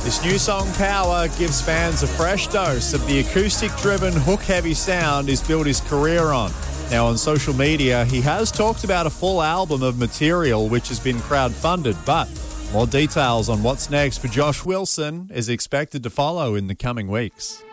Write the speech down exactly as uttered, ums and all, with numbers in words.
This new song, Power, gives fans a fresh dose of the acoustic-driven, hook-heavy sound he's built his career on. Now, on social media, he has talked about a full album of material which has been crowdfunded, but more details on what's next for Josh Wilson is expected to follow in the coming weeks.